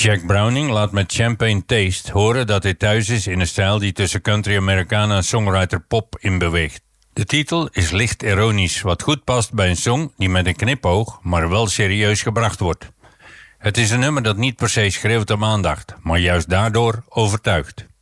Jack Browning laat met Champagne Taste horen dat hij thuis is in een stijl die tussen country Americana en songwriter pop in beweegt. De titel is licht ironisch, wat goed past bij een song die met een knipoog, maar wel serieus gebracht wordt. Het is een nummer dat niet per se schreeuwt om aandacht, maar juist daardoor overtuigt.